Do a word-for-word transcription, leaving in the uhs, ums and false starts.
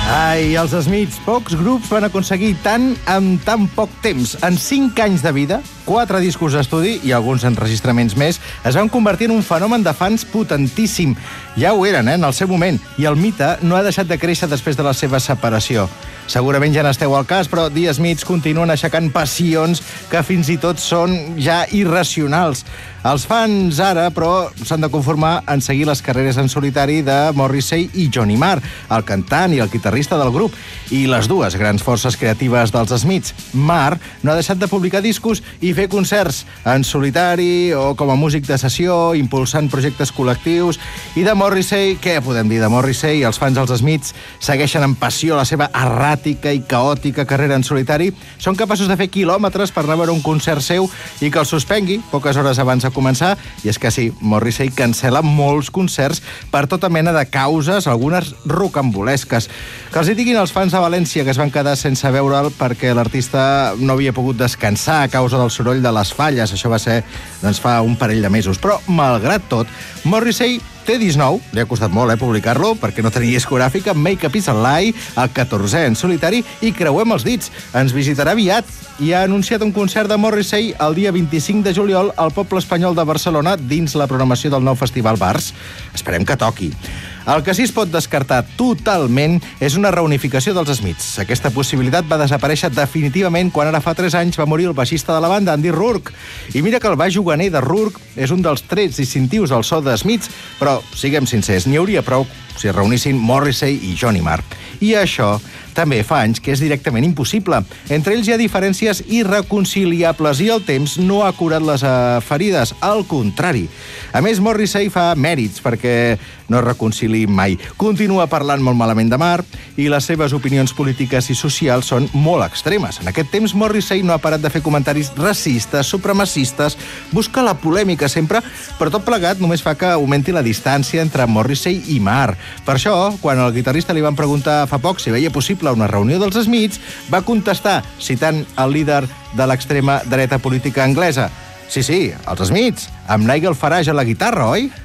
Ai, els Smiths, pocs grups van aconseguir tant amb tan poc temps. En cinc anys de vida, quatre discos d'estudi i alguns enregistraments més, es van convertir en un fenomen de fans potentíssim. Ja ho eren, eh, en el seu moment, i el mite no ha deixat de créixer després de la seva separació. Segurament ja n'esteu al cas, però The Smiths continuen aixecant passions que fins i tot són ja irracionals. Els fans ara, però, s'han de conformar en seguir les carreres en solitari de Morrissey i Johnny Marr, el cantant i el guitarrista del grup, i les dues grans forces creatives dels Smiths. Marr no ha deixat de publicar discos i fer concerts en solitari o com a músic de sessió, impulsant projectes col·lectius. I de Morrissey, què podem dir de Morrissey? Els fans dels Smiths segueixen amb passió la seva erràtica i caòtica carrera en solitari. Són capaços de fer quilòmetres per anar a veure un concert seu i que el suspengui poques hores abans de començar. I és que sí, Morrissey cancela molts concerts per tota mena de causes, algunes rocambolesques. Que els hi diguin els fans de València que es van quedar sense veure'l perquè l'artista no havia pogut descansar a causa del soroll de les falles. Això va ser doncs, fa un parell de mesos. Però, malgrat tot, Morrissey té disc nou, li ha costat molt eh, publicar-lo, perquè no tenia discogràfica, Make Up Is a Lie, el catorzè en solitari, i creuem els dits, ens visitarà aviat, i ha anunciat un concert de Morrissey el dia vint-i-cinc de juliol al Poble Espanyol de Barcelona dins la programació del nou Festival Bars. Esperem que toqui. El que sí es pot descartar totalment és una reunificació dels Smiths. Aquesta possibilitat va desaparèixer definitivament quan ara fa tres anys va morir el baixista de la banda, Andy Rourke. I mira que el baix juganer de Rourke és un dels trets distintius del so de Smiths, però siguem sincers, n'hi hauria prou si es reunissin Morrissey i Johnny Marr. I això també fa anys que és directament impossible. Entre ells hi ha diferències irreconciliables i el temps no ha curat les uh, ferides, al contrari. A més, Morrissey fa mèrits perquè no es reconciliïn mai. Continua parlant molt malament de Marr i les seves opinions polítiques i socials són molt extremes. En aquest temps, Morrissey no ha parat de fer comentaris racistes, supremacistes, busca la polèmica sempre, però tot plegat només fa que augmenti la distància entre Morrissey i Marr. Per això, quan el guitarrista li van preguntar fa poc si veia possible una reunió dels Smiths, va contestar, citant el líder de l'extrema dreta política anglesa: sí, sí, els Smiths, amb Nigel Farage a la guitarra, oi?